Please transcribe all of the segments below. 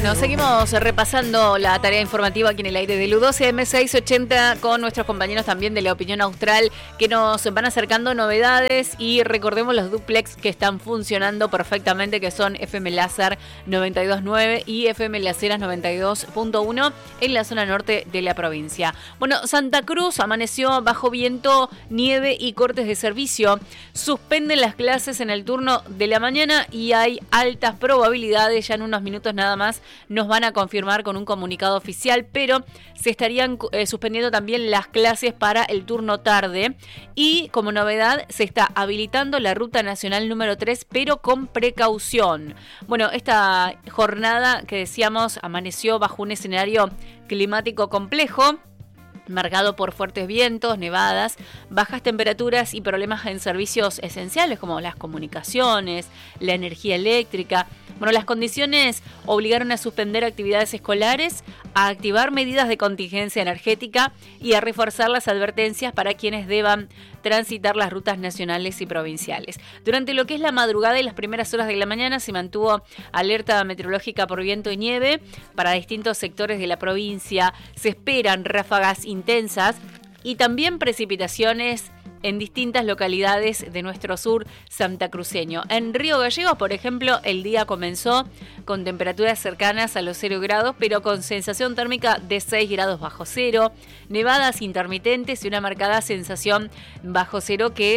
Bueno, seguimos repasando la tarea informativa aquí en el aire de U12 M680 con nuestros compañeros también de la Opinión Austral que nos van acercando novedades y recordemos los duplex que están funcionando perfectamente, que son FM Láser 92.9 y FM Las Heras 92.1 en la zona norte de la provincia. Bueno, Santa Cruz amaneció bajo viento, nieve y cortes de servicio. Suspenden las clases en el turno de la mañana y hay altas probabilidades, ya en unos minutos nada más nos van a confirmar con un comunicado oficial, pero se estarían suspendiendo también las clases para el turno tarde y como novedad se está habilitando la ruta nacional número 3, pero con precaución. Bueno, esta jornada que decíamos amaneció bajo un escenario climático complejo, marcado por fuertes vientos, nevadas, bajas temperaturas y problemas en servicios esenciales como las comunicaciones, la energía eléctrica. Bueno, las condiciones obligaron a suspender actividades escolares, a activar medidas de contingencia energética y a reforzar las advertencias para quienes deban transitar las rutas nacionales y provinciales. Durante lo que es la madrugada y las primeras horas de la mañana se mantuvo alerta meteorológica por viento y nieve para distintos sectores de la provincia. Se esperan ráfagas intensas y también precipitaciones en distintas localidades de nuestro sur santacruceño. En Río Gallegos, por ejemplo, el día comenzó con temperaturas cercanas a los 0 grados, pero con sensación térmica de 6 grados bajo cero, nevadas intermitentes y una marcada sensación bajo cero que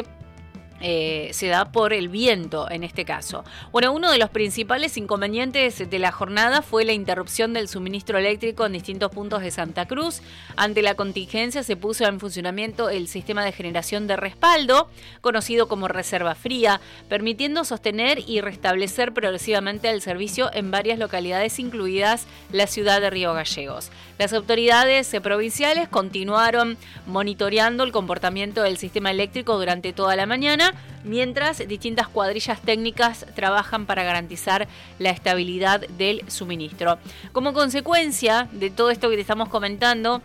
se da por el viento en este caso. Bueno, uno de los principales inconvenientes de la jornada fue la interrupción del suministro eléctrico en distintos puntos de Santa Cruz. Ante la contingencia se puso en funcionamiento el sistema de generación de respaldo, conocido como reserva fría, permitiendo sostener y restablecer progresivamente el servicio en varias localidades, incluidas la ciudad de Río Gallegos. Las autoridades provinciales continuaron monitoreando el comportamiento del sistema eléctrico durante toda la mañana, mientras distintas cuadrillas técnicas trabajan para garantizar la estabilidad del suministro. Como consecuencia de todo esto que te estamos comentando,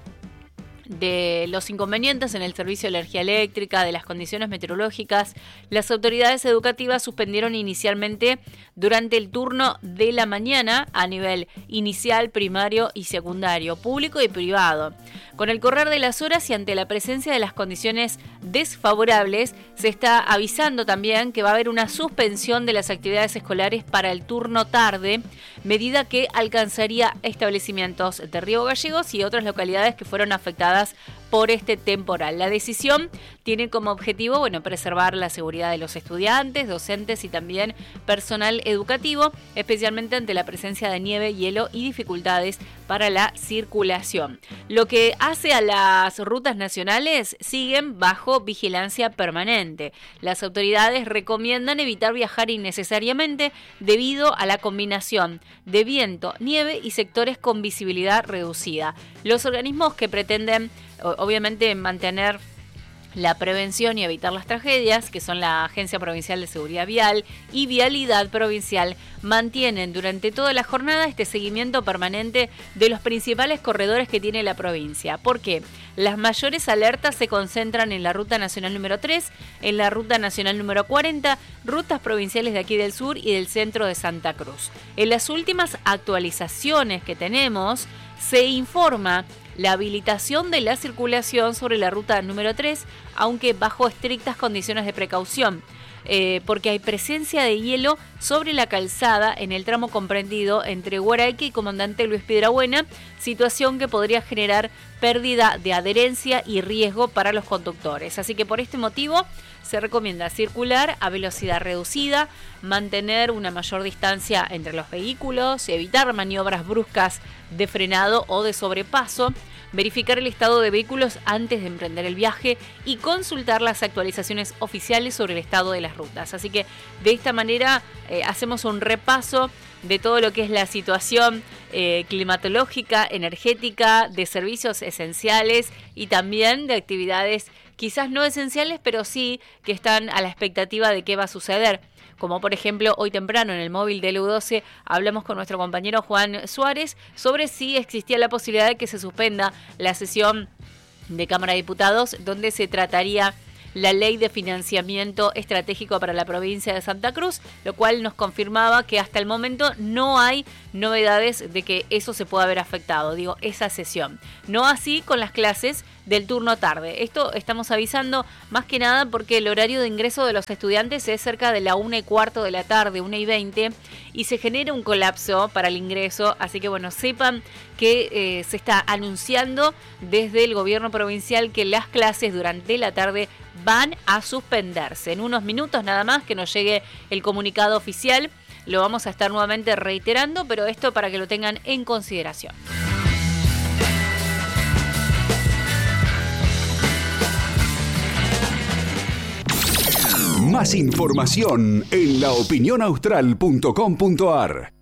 de los inconvenientes en el servicio de energía eléctrica, de las condiciones meteorológicas, las autoridades educativas suspendieron inicialmente durante el turno de la mañana a nivel inicial, primario y secundario, público y privado. Con el correr de las horas y ante la presencia de las condiciones desfavorables, se está avisando también que va a haber una suspensión de las actividades escolares para el turno tarde, medida que alcanzaría establecimientos de Río Gallegos y otras localidades que fueron afectadas por este temporal. La decisión tiene como objetivo, preservar la seguridad de los estudiantes, docentes y también personal educativo, especialmente ante la presencia de nieve, hielo y dificultades para la circulación. Lo que hace a las rutas nacionales siguen bajo vigilancia permanente. Las autoridades recomiendan evitar viajar innecesariamente debido a la combinación de viento, nieve y sectores con visibilidad reducida. Los organismos que pretenden obviamente mantener la prevención y evitar las tragedias, que son la Agencia Provincial de Seguridad Vial y Vialidad Provincial, mantienen durante toda la jornada este seguimiento permanente de los principales corredores que tiene la provincia. ¿Por qué? Las mayores alertas se concentran en la Ruta Nacional número 3, en la Ruta Nacional número 40, rutas provinciales de aquí del sur y del centro de Santa Cruz. En las últimas actualizaciones que tenemos, se informa la habilitación de la circulación sobre la ruta número 3, aunque bajo estrictas condiciones de precaución, porque hay presencia de hielo sobre la calzada en el tramo comprendido entre Huaraique y Comandante Luis Piedrabuena, situación que podría generar pérdida de adherencia y riesgo para los conductores. Así que por este motivo se recomienda circular a velocidad reducida, mantener una mayor distancia entre los vehículos, evitar maniobras bruscas de frenado o de sobrepaso, verificar el estado de vehículos antes de emprender el viaje y consultar las actualizaciones oficiales sobre el estado de las rutas. Así que de esta manera hacemos un repaso de todo lo que es la situación climatológica, energética, de servicios esenciales y también de actividades quizás no esenciales, pero sí que están a la expectativa de qué va a suceder. Como por ejemplo, hoy temprano en el móvil de U12 hablamos con nuestro compañero Juan Suárez sobre si existía la posibilidad de que se suspenda la sesión de Cámara de Diputados, donde se trataría la ley de financiamiento estratégico para la provincia de Santa Cruz, lo cual nos confirmaba que hasta el momento no hay novedades de que eso se pueda haber afectado, digo, esa sesión. No así con las clases del turno tarde. Esto estamos avisando más que nada porque el horario de ingreso de los estudiantes es cerca de la 1:15 de la tarde, 1:20, y se genera un colapso para el ingreso, así que bueno, sepan que se está anunciando desde el gobierno provincial que las clases durante la tarde van a suspenderse. En unos minutos nada más que nos llegue el comunicado oficial, lo vamos a estar nuevamente reiterando, pero esto para que lo tengan en consideración. Más información en laopinionaustral.com.ar.